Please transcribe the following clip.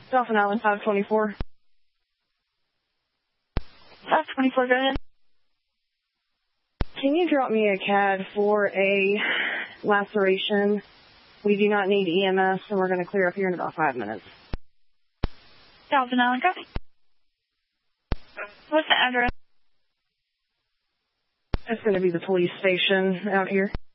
Dolphin Island 524. 524, go ahead. Can you drop me a CAD for a laceration? We do not need EMS, and we're going to clear up here in about 5 minutes. Dolphin Island, copy. What's the address? It's going to be the police station out here.